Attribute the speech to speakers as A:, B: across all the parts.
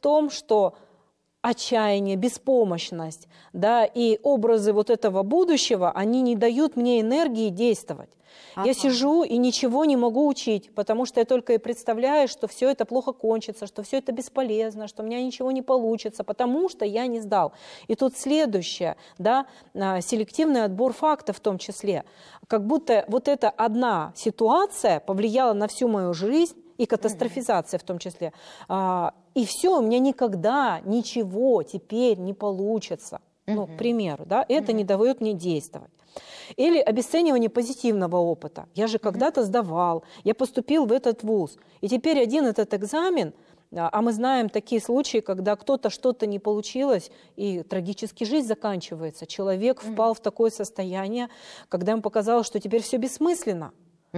A: том, что отчаяние, беспомощность, да, и образы вот этого будущего, они не дают мне энергии действовать. Я сижу и ничего не могу учить, потому что я только и представляю, что все это плохо кончится, что все это бесполезно, что у меня ничего не получится, потому что я не сдал. И тут следующее, да, селективный отбор фактов в том числе. Как будто вот эта одна ситуация повлияла на всю мою жизнь, и катастрофизация в том числе. И все, у меня никогда ничего теперь не получится. Ну, к примеру, да, это не дает мне действовать. Или обесценивание позитивного опыта. Я же когда-то сдавал, я поступил в этот вуз, и теперь один этот экзамен, а мы знаем такие случаи, когда кто-то что-то не получилось, и трагически жизнь заканчивается. Человек впал в такое состояние, когда ему показалось, что теперь все бессмысленно.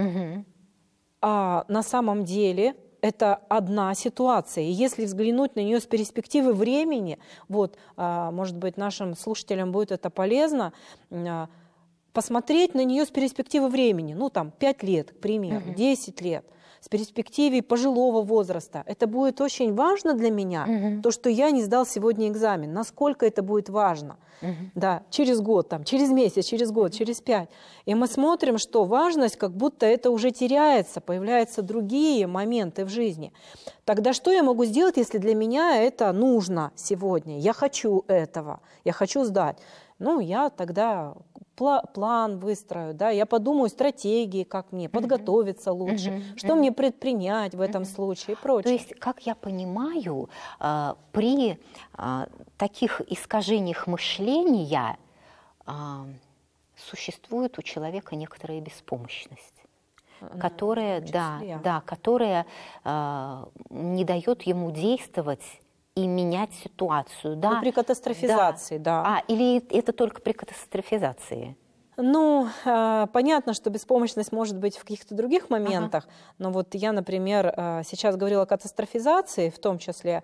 A: А на самом деле это одна ситуация. И если взглянуть на нее с перспективы времени, вот, может быть, нашим слушателям будет это полезно, посмотреть на нее с перспективы времени, ну там 5 лет, к примеру, 10 лет, с перспективой пожилого возраста. Это будет очень важно для меня, то, что я не сдал сегодня экзамен. Насколько это будет важно. Да, через год, там, через месяц, через год, через 5. И мы смотрим, что важность как будто это уже теряется, появляются другие моменты в жизни. Тогда что я могу сделать, если для меня это нужно сегодня? Я хочу этого, я хочу сдать. Ну, я тогда план выстрою, да, я подумаю стратегии, как мне подготовиться лучше, что мне предпринять в этом случае и прочее.
B: То есть, как я понимаю, при таких искажениях мышления существует у человека некоторая беспомощность, которая, которая не дает ему действовать и менять ситуацию. Да?
A: Ну, при катастрофизации, да.
B: Или это только при катастрофизации?
A: Ну, понятно, что беспомощность может быть в каких-то других моментах, но вот я, например, сейчас говорила о катастрофизации, в том числе,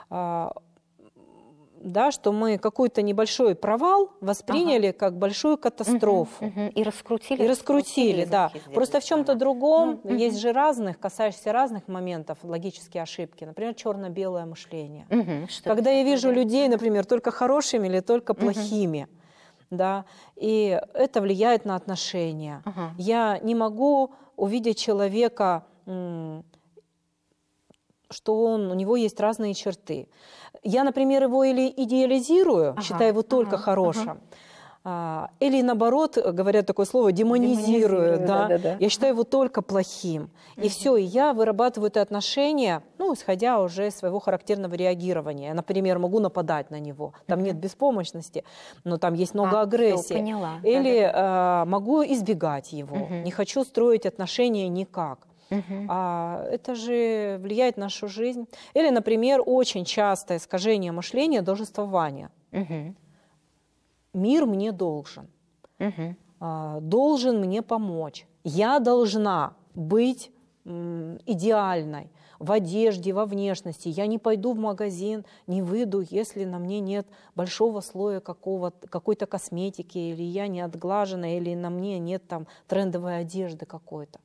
A: да, что мы какой-то небольшой провал восприняли как большую катастрофу.
B: И раскрутили.
A: И раскрутили, да. Просто в чем-то другом, есть же разных, касающихся разных моментов, логические ошибки. Например, черно-белое мышление. Когда я вижу людей, например, только хорошими или только плохими, да, и это влияет на отношения. Я не могу увидеть человека, что у него есть разные черты. Я, например, его или идеализирую, считаю его только хорошим, или, наоборот, говорят такое слово, демонизирую. Да? Я считаю его только плохим. И все, и я вырабатываю это отношение, ну, исходя уже из своего характерного реагирования. Я, например, могу нападать на него. Там нет беспомощности, но там есть много агрессии.
B: Поняла.
A: Или могу избегать его. Не хочу строить отношения никак. А это же влияет на нашу жизнь. Или, например, очень частое искажение мышления – долженствование. Мир мне должен. Должен мне помочь. Я должна быть идеальной в одежде, во внешности. Я не пойду в магазин, не выйду, если на мне нет большого слоя какой-то косметики, или я не отглажена, или на мне нет там трендовой одежды какой-то.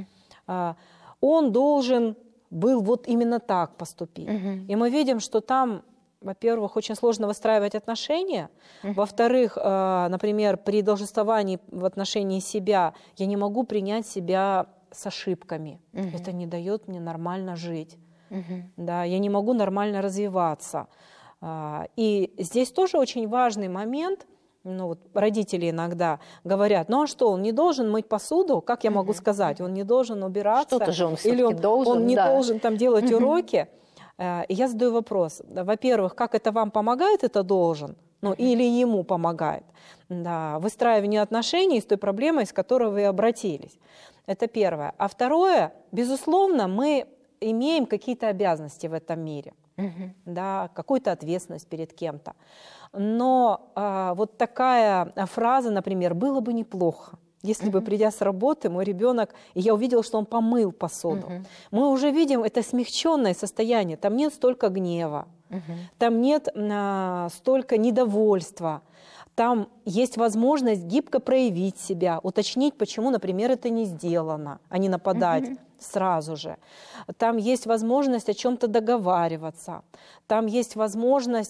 A: Он должен был вот именно так поступить. И мы видим, что там, во-первых, очень сложно выстраивать отношения. Во-вторых, например, при долженствовании в отношении себя я не могу принять себя с ошибками. Это не дает мне нормально жить. Да, я не могу нормально развиваться. И здесь тоже очень важный момент. Ну, вот родители иногда говорят, ну а что, он не должен мыть посуду? Как я могу сказать? Он не должен убираться?
B: Что-то же он
A: или он не должен там делать уроки? И я задаю вопрос. Во-первых, как это вам помогает, это должен? Ну, или ему помогает? Да, выстраивание отношений с той проблемой, с которой вы обратились. Это первое. А второе, безусловно, мы имеем какие-то обязанности в этом мире. Да, какую-то ответственность перед кем-то. Но вот такая фраза, например, «было бы неплохо», если бы, придя с работы, мой ребенок, и я увидела, что он помыл посуду. Мы уже видим это смягченное состояние. Там нет столько гнева, там нет столько недовольства, Там есть возможность гибко проявить себя, уточнить, почему, например, это не сделано, а не нападать сразу же. Там есть возможность о чем-то договариваться. Там есть возможность